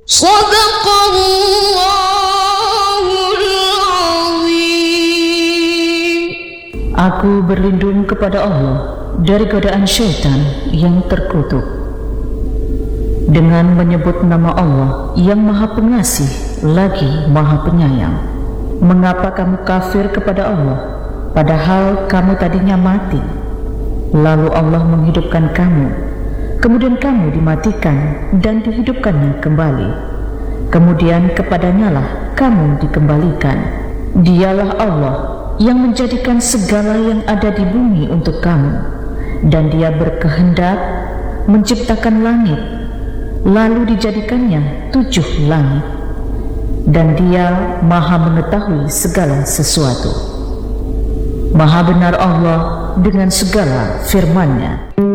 Shadaqallahul Azim. Aku berlindung kepada Allah dari godaan syaitan yang terkutuk. Dengan menyebut nama Allah yang Maha Pengasih lagi Maha Penyayang. Mengapa kamu kafir kepada Allah, padahal kamu tadinya mati? Lalu Allah menghidupkan kamu, kemudian kamu dimatikan dan dihidupkannya kembali. Kemudian kepadanya-lah kamu dikembalikan. Dialah Allah yang menjadikan segala yang ada di bumi untuk kamu, dan Dia berkehendak menciptakan langit, lalu dijadikannya 7 langit, dan Dia Maha mengetahui segala sesuatu. Maha benar Allah dengan segala firman-Nya.